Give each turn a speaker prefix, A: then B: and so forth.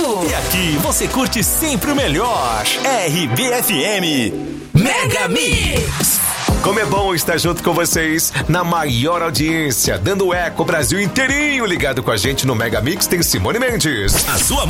A: Sul.
B: E aqui você curte sempre o melhor. RBFM Mega Mix. Como é bom estar junto com vocês na maior audiência, dando eco Brasil inteirinho ligado com a gente no Mega Mix. Tem Simone Mendes. A sua